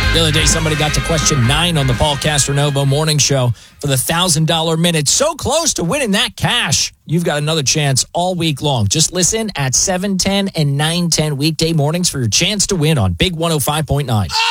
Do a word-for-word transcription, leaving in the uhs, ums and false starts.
The other day, somebody got to question nine on the Paul Castronovo Morning Show for the one thousand dollars minute. So close to winning that cash. You've got another chance all week long. Just listen at seven ten and nine ten weekday mornings for your chance to win on Big one oh five point nine.